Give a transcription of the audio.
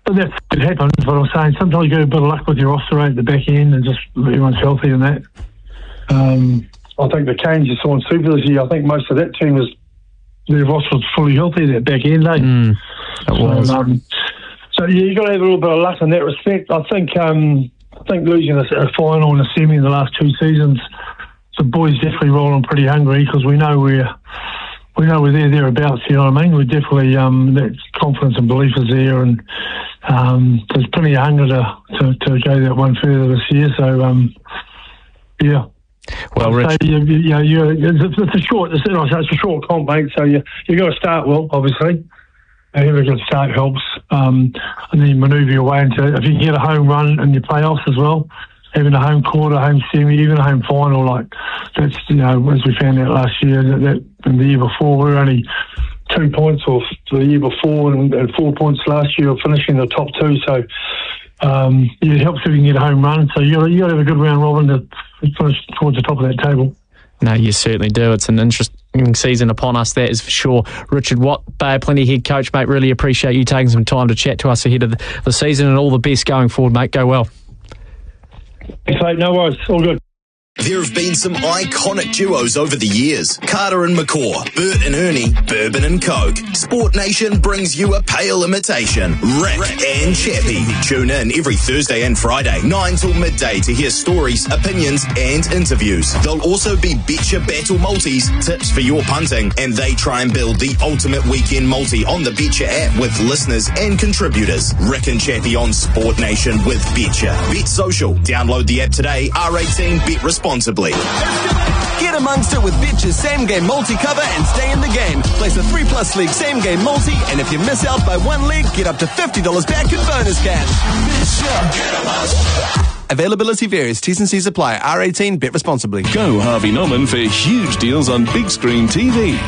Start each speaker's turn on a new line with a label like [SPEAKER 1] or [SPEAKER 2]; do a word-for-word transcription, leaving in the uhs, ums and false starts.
[SPEAKER 1] But that could happen, is what I'm saying. Sometimes you get a bit of luck with your roster rate at the back end and just everyone's healthy and that. Um, I think the Canes you saw in Super this year, I think most of that team was, their roster was fully healthy at that back end, eh?
[SPEAKER 2] Mm, it was.
[SPEAKER 1] So, um, so yeah, you've got to have a little bit of luck in that respect. I think um, I think losing a, a final and a semi in the last two seasons, the boys definitely rolling pretty hungry because we know we're we know we're there thereabouts. You know what I mean? We're definitely um, that confidence and belief is there, and um, there's plenty of hunger to, to to go that one further this year. So um, yeah.
[SPEAKER 2] Well, Rich,
[SPEAKER 1] so you, you, you know, you, it's, it's a short, it's, it's a short comp, mate. So you you got to start well, obviously. And having a good start helps, um, and then you manoeuvre your way into. If you can get a home run in your playoffs as well, having a home quarter, home semi, even a home final, like that's, you know, as we found out last year, that, that and the year before we were only two points off the year before, and, and four points last year, finishing the top two. So um, yeah, it helps if you can get a home run. So you got you got to have a good round robin to finish towards the top of that table.
[SPEAKER 2] No, you certainly do. It's an interesting season upon us, that is for sure. Richard Watt, Bay of Plenty head coach, mate, really appreciate you taking some time to chat to us ahead of the, the season, and all the best going forward, mate. Go well.
[SPEAKER 1] Thanks, mate. No worries. All good.
[SPEAKER 3] There have been some iconic duos over the years. Carter and McCaw, Bert and Ernie, Bourbon and Coke. Sport Nation brings you a pale imitation. Rick and Chappie. Tune in every Thursday and Friday, nine till midday, to hear stories, opinions and interviews. There'll also be Betcha Battle Multis, tips for your punting, and they try and build the ultimate weekend multi on the Betcha app with listeners and contributors. Rick and Chappie on Sport Nation with Betcha. Bet Social. Download the app today. R eighteen. Bet responsibly.
[SPEAKER 4] Get amongst it with Betcha's Same Game Multi cover and stay in the game. Place a three plus league Same Game Multi, and if you miss out by one league, get up to fifty dollars back in bonus cash. Availability varies. T's and C's apply. R eighteen. Bet responsibly.
[SPEAKER 5] Go Harvey Norman for huge deals on big screen T V.